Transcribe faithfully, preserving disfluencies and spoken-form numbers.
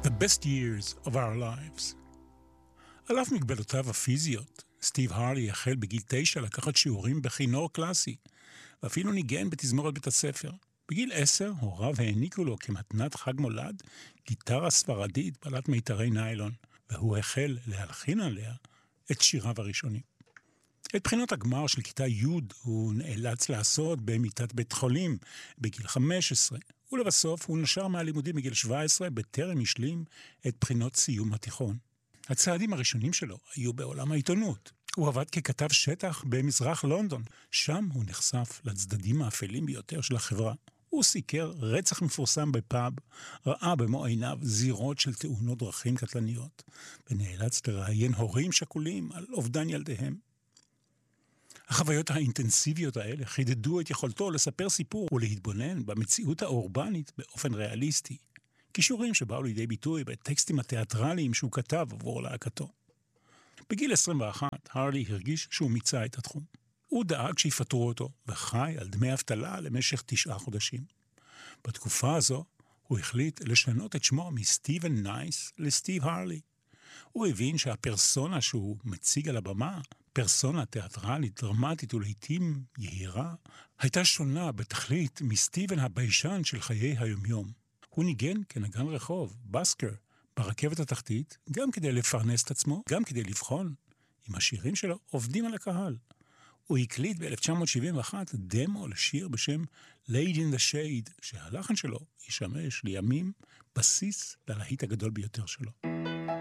The best years of our lives. על אף מגבלותיו הפיזיות, סטיב הרלי החל בגיל תשע לקחת שיעורים בכינור קלאסי, ואפילו ניגן בתזמורת בית הספר. בגיל עשר הוריו העניקו לו כמתנת חג מולד גיטרה ספרדית בעלת מיתרי ניילון, והוא החל להלחין עליה את שיריו הראשונים. את בחינות הגמר של כיתה י' הוא נאלץ לעשות במיטת בית חולים בגיל חמש עשרה, ולבסוף הוא נשר מהלימודים בגיל שבע עשרה בטרם השלים את בחינות סיום התיכון. הצעדים הראשונים שלו היו בעולם העיתונות. הוא עבד ככתב שטח במזרח לונדון. שם הוא נחשף לצדדים האפלים ביותר של החברה. הוא סיקר רצח מפורסם בפאב, ראה במו עיניו זירות של תאונות דרכים קטלניות, ונאלץ לראיין הורים שכולים על אובדן ילדיהם. החוויות האינטנסיביות האלה חידדו את יכולתו לספר סיפור ולהתבונן במציאות האורבנית באופן ריאליסטי. קישורים שבאו לידי ביטוי בטקסטים התיאטרליים שהוא כתב עבור להקתו. בגיל עשרים ואחת, הרלי הרגיש שהוא מיצה את התחום. הוא דאג שיפטרו אותו וחי על דמי אבטלה למשך תשעה חודשים. בתקופה הזו הוא החליט לשנות את שמו מסטיבן נייס לסטיב הרלי. הוא הבין שהפרסונה שהוא מציג על הבמה, פרסונה תיאטרלית, דרמטית ולעיתים יהירה, הייתה שונה בתכלית מסטיבן הביישן של חיי היומיום. הוא ניגן כנגן רחוב, בסקר, ברכבת התחתית, גם כדי לפרנס את עצמו, גם כדי לבחון אם השירים שלו עובדים על הקהל. הוא הקליט ב-אלף תשע מאות שבעים ואחת דמו לשיר בשם Lady in the Shade, שהלחן שלו ישמש לימים בסיס ללהיט הגדול ביותר שלו.